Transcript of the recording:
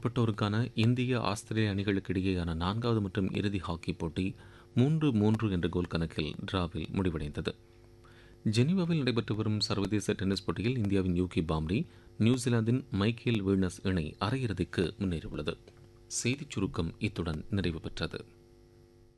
உட்பட்டோருக்கான இந்திய ஆஸ்திரேலிய அணிகளுக்கு இடையேயான நான்காவது மற்றும் இறுதி ஹாக்கி போட்டி 3-3 என்ற கோல் கணக்கில் டிராவில் முடிவடைந்தது. ஜெனீவாவில் நடைபெற்று வரும் சர்வதேச டென்னிஸ் போட்டியில் இந்தியாவின் யூகி பாம்ரி நியூசிலாந்தின் மைக்கேல் வீனஸ் இணை அரையிறுதிக்கு முன்னேறியுள்ளது. செய்திச் சுருக்கம் இத்துடன் நிறைவு பெற்றது.